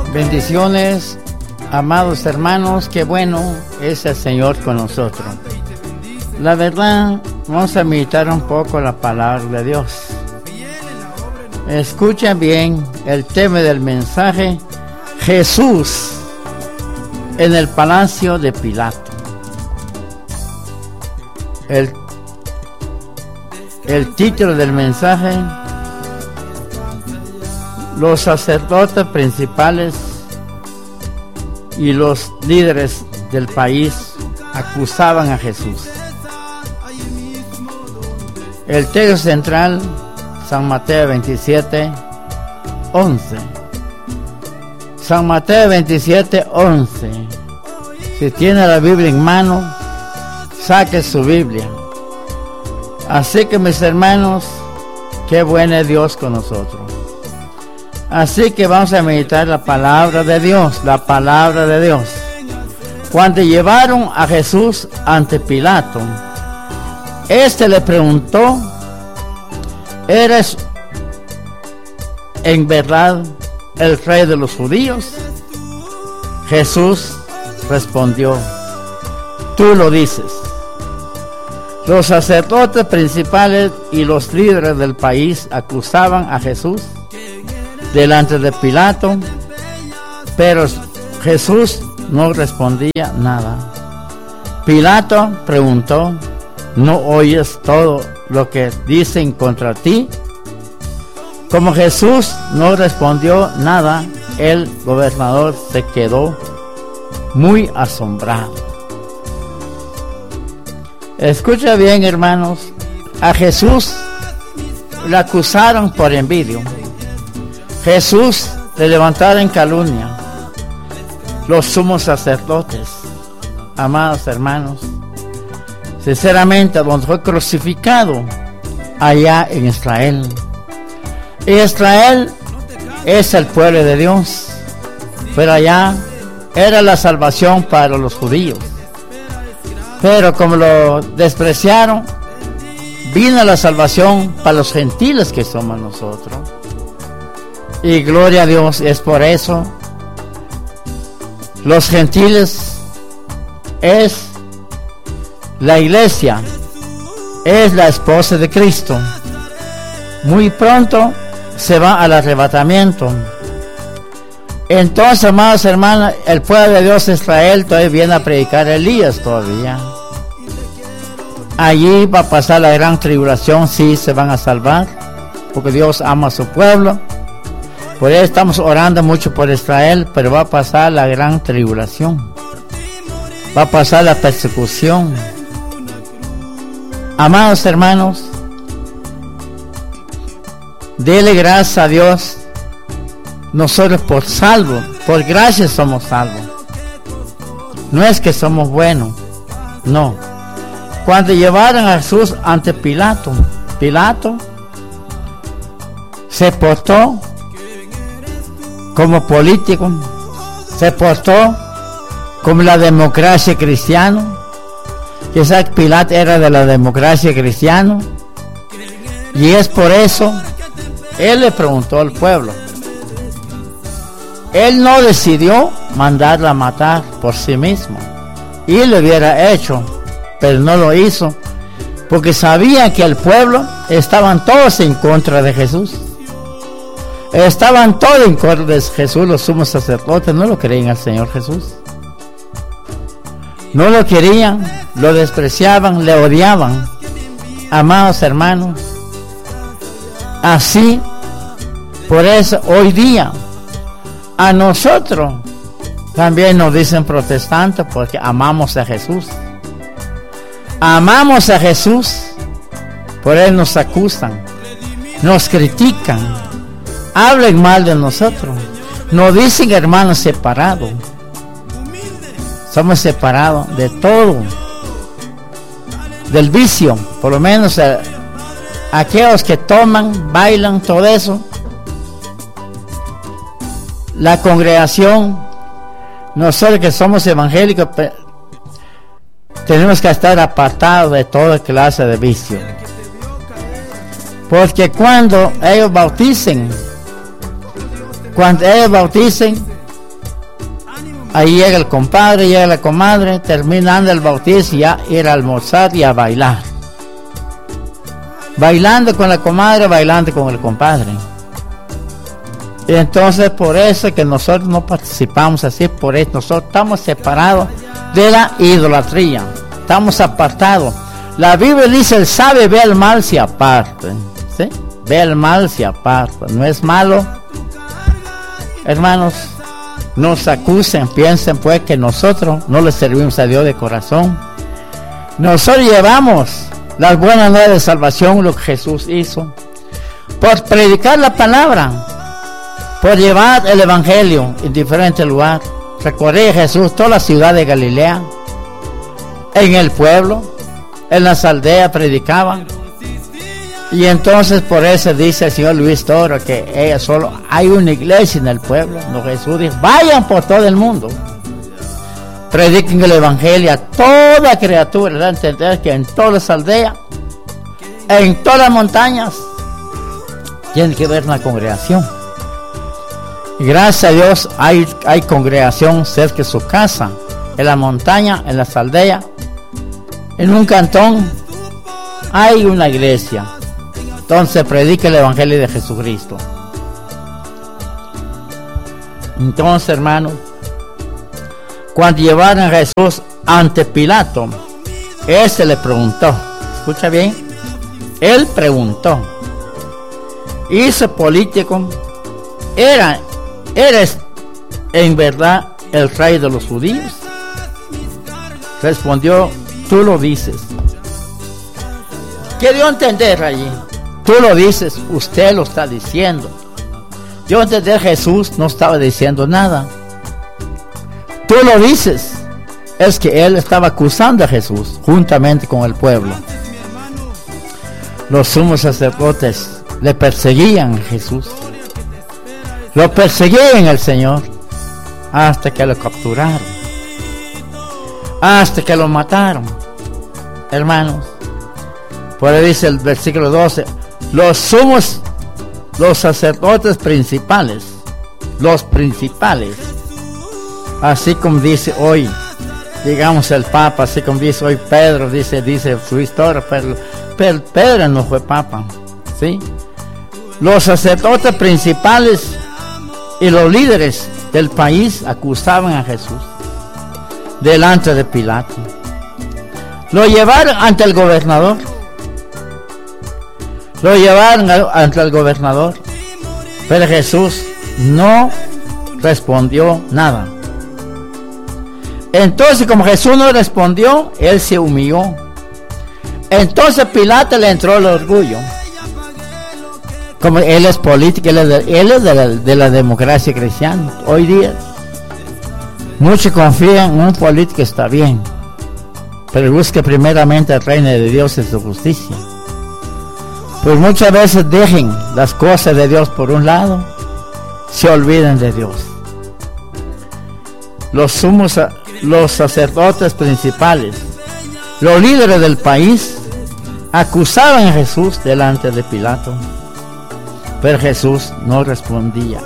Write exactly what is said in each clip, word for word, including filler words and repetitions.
Bendiciones, amados hermanos, qué bueno es el Señor con nosotros. La verdad, vamos a meditar un poco la palabra de Dios. Escuchen bien el tema del mensaje: Jesús en el palacio de Pilato. El, el título del mensaje: los sacerdotes principales y los líderes del país acusaban a Jesús. El texto central, San Mateo veintisiete, once. San Mateo veintisiete, once. Si tiene la Biblia en mano, saque su Biblia. Así que, mis hermanos, qué bueno es Dios con nosotros. Así que vamos a meditar la palabra de Dios, la palabra de Dios. Cuando llevaron a Jesús ante Pilato, este le preguntó: ¿eres en verdad el rey de los judíos? Jesús respondió: tú lo dices. Los sacerdotes principales y los líderes del país acusaban a Jesús delante de Pilato, pero Jesús no respondía nada. Pilato preguntó: ¿no oyes todo lo que dicen contra ti? Como Jesús no respondió nada, el gobernador se quedó muy asombrado. Escucha bien, hermanos, a Jesús le acusaron por envidia. Jesús le levantaron en calumnia los sumos sacerdotes. Amados hermanos, sinceramente, donde fue crucificado allá en Israel. Israel es el pueblo de Dios, pero allá era la salvación para los judíos. Pero como lo despreciaron, vino la salvación para los gentiles que somos nosotros. Y gloria a Dios, es por eso los gentiles es la iglesia, es la esposa de Cristo. Muy pronto se va al arrebatamiento. Entonces, amados hermanos, el pueblo de Dios Israel todavía viene a predicar a Elías todavía. Allí va a pasar la gran tribulación, sí se van a salvar, porque Dios ama a su pueblo. Por eso estamos orando mucho por Israel, pero va a pasar la gran tribulación. Va a pasar la persecución. Amados hermanos, dele gracias a Dios. Nosotros por salvo, por gracia somos salvos. No es que somos buenos, no. Cuando llevaron a Jesús ante Pilato, Pilato se portó como político, se portó como la democracia cristiana. Quizás Pilato era de la democracia cristiana, y es por eso él le preguntó al pueblo. Él no decidió mandarla a matar por sí mismo, y lo hubiera hecho, pero no lo hizo, porque sabía que el pueblo estaban todos en contra de Jesús. Estaban todos en contra de Jesús. Los sumos sacerdotes no lo querían al Señor Jesús. No lo querían, lo despreciaban, le odiaban. Amados hermanos, así, por eso hoy día a nosotros también nos dicen protestantes, porque amamos a Jesús. Amamos a Jesús, por él nos acusan, nos critican, hablan mal de nosotros, nos dicen hermanos separados. Somos separados de todo, del vicio, por lo menos eh, aquellos que toman, bailan, todo eso. La congregación, nosotros que somos evangélicos, tenemos que estar apartados de toda clase de vicio. Porque cuando ellos bauticen, cuando ellos bauticen, Ahí llega el compadre, llega la comadre, terminando el bautizo y ya ir a almorzar y a bailar. Bailando con la comadre, bailando con el compadre. Y entonces por eso que nosotros no participamos así, por eso nosotros estamos separados de la idolatría. Estamos apartados. La Biblia dice, el sabe ve el mal se aparte. ¿Sí? Ve el mal se aparta. No es malo. Hermanos, nos acusen, piensen pues que nosotros no le servimos a Dios de corazón. Nosotros llevamos las buenas nuevas de salvación, lo que Jesús hizo, por predicar la palabra, por llevar el evangelio en diferentes lugares. Recorría Jesús toda la ciudad de Galilea, en el pueblo, en las aldeas predicaban. Y entonces por eso dice el señor Luis Toro que ella solo hay una iglesia en el pueblo. No, Jesús dijo, vayan por todo el mundo, prediquen el evangelio a toda criatura. Da a entender que en todas las aldeas, en todas las montañas, tiene que haber una congregación. Y gracias a Dios hay, hay congregación cerca de su casa, en la montaña, en las aldeas, en un cantón hay una iglesia. Entonces predica el evangelio de Jesucristo. Entonces, hermanos, cuando llevaron a Jesús ante Pilato, él se le preguntó, escucha bien, él preguntó, ¿hice político? ¿Era, ¿Eres en verdad el rey de los judíos? Respondió, tú lo dices. ¿Qué dio a entender allí? Tú lo dices, usted lo está diciendo. Yo entender, Jesús no estaba diciendo nada. Tú lo dices. Es que él estaba acusando a Jesús juntamente con el pueblo. Los sumos sacerdotes le perseguían a Jesús. Lo perseguían al Señor hasta que lo capturaron, hasta que lo mataron. Hermanos, por ahí dice el versículo doce, los sumos, los sacerdotes principales, los principales, así como dice hoy, digamos el Papa, así como dice hoy Pedro, dice, dice su historia, pero, pero Pedro no fue Papa, ¿sí? Los sacerdotes principales y los líderes del país acusaban a Jesús delante de Pilato. Lo llevaron ante el gobernador. Lo llevaron ante el gobernador. Pero Jesús no respondió nada. Entonces, como Jesús no respondió, él se humilló. Entonces Pilato le entró el orgullo. Como él es político, él es de, él es de, la, de la democracia cristiana. Hoy día, muchos confían en un político que está bien, pero busque primeramente el reino de Dios y su justicia. Pues muchas veces dejen las cosas de Dios por un lado, se olviden de Dios. Los sumos, los sacerdotes principales, los líderes del país, acusaban a Jesús delante de Pilato, pero Jesús no respondía.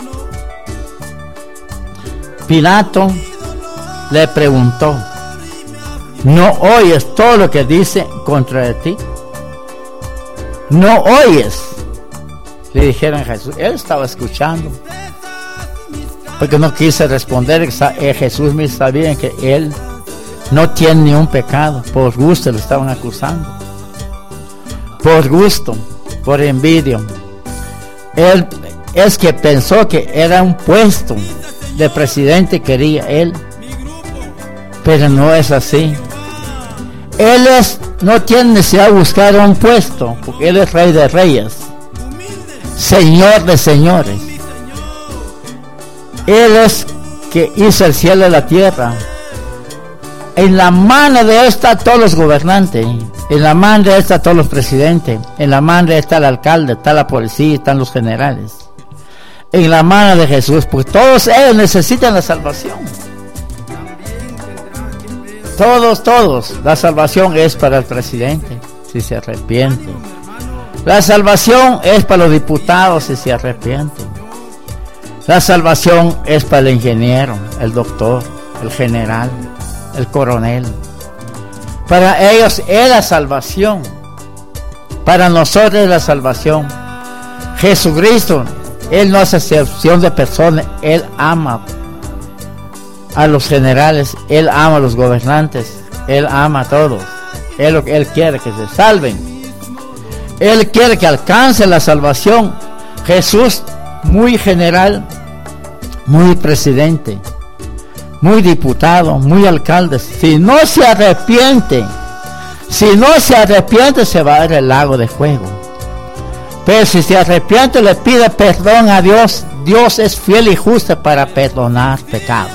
Pilato le preguntó, ¿no oyes todo lo que dice contra de ti? ¿No oyes? Le dijeron a Jesús. Él estaba escuchando, porque no quise responder. Jesús me sabía que él no tiene ni un pecado. Por gusto le estaban acusando, por gusto, por envidia. Él es que pensó que era un puesto de presidente, quería él, pero no es así. Él es, no tiene necesidad de buscar un puesto, porque él es rey de reyes, señor de señores. Él es que hizo el cielo y la tierra. En la mano de él están todos los gobernantes, en la mano de él están todos los presidentes, en la mano de él está el alcalde, está la policía, están los generales. En la mano de Jesús, porque todos ellos necesitan la salvación. Todos, todos. La salvación es para el presidente, si se arrepiente. La salvación es para los diputados, si se arrepienten. La salvación es para el ingeniero, el doctor, el general, el coronel. Para ellos es la salvación. Para nosotros es la salvación. Jesucristo, Él no hace excepción de personas. Él ama a los generales, Él ama a los gobernantes, Él ama a todos. Él, él quiere que se salven. Él quiere que alcance la salvación. Jesús, muy general, muy presidente, muy diputado, muy alcalde. Si no se arrepiente, si no se arrepiente, se va a ir al lago de fuego. Pero si se arrepiente, le pide perdón a Dios. Dios es fiel y justo para perdonar pecados.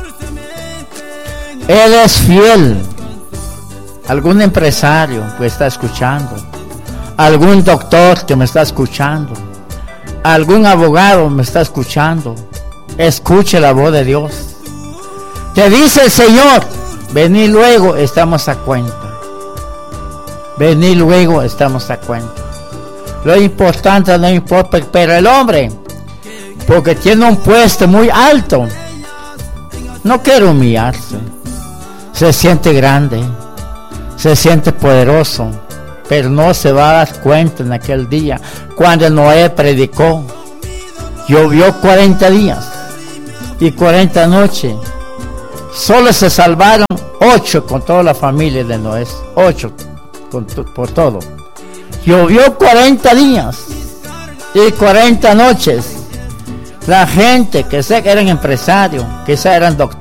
Él es fiel. Algún empresario que está escuchando, algún doctor que me está escuchando, algún abogado me está escuchando, escuche la voz de Dios. Te dice el Señor, vení luego, estamos a cuenta. Vení luego, estamos a cuenta. Lo importante no importa, pero el hombre, porque tiene un puesto muy alto, no quiere humillarse. Se siente grande, se siente poderoso, pero no se va a dar cuenta en aquel día. Cuando Noé predicó, llovió cuarenta días y cuarenta noches. Solo se salvaron ocho con toda la familia de Noé, ocho con t- por todo. Llovió cuarenta días y cuarenta noches. La gente que sé que eran empresarios, que eran doctores,